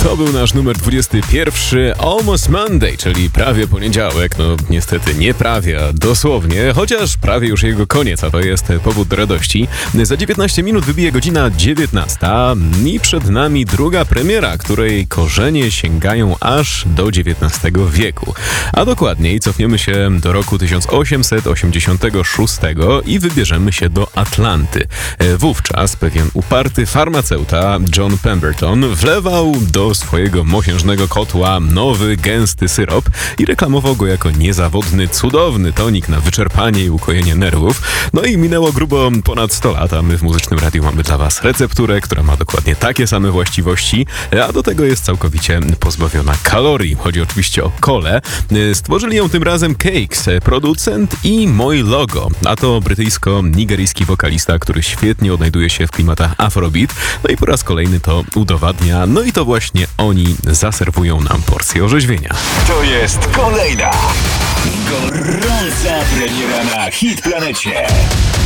To był nasz numer 21, Almost Monday, czyli prawie poniedziałek. No niestety nie prawie, a dosłownie, chociaż prawie już jego koniec, a to jest powód do radości. Za 19 minut wybije godzina 19 i przed nami druga premiera, której korzenie sięgają aż do XIX wieku. A dokładniej cofniemy się do roku 1886 i wybierzemy się do Atlanty. Wówczas pewien uparty farmaceuta John Pemberton wlewał do swojego mosiężnego kotła nowy, gęsty syrop i reklamował go jako niezawodny, cudowny tonik na wyczerpanie i ukojenie nerwów. No i minęło grubo ponad 100 lat, a my w Muzycznym Radiu mamy dla Was recepturę, która ma dokładnie takie same właściwości, a do tego jest całkowicie pozbawiona kalorii. Chodzi oczywiście o kolę. Stworzyli ją tym razem Cakes, producent i Moi Logo, a to brytyjsko-nigeryjski wokalista, który świetnie odnajduje się w klimatach afrobeat. No i po raz kolejny to udowadnia. No i to właśnie oni zaserwują nam porcję orzeźwienia. To jest kolejna gorąca premiera na Hit Planecie.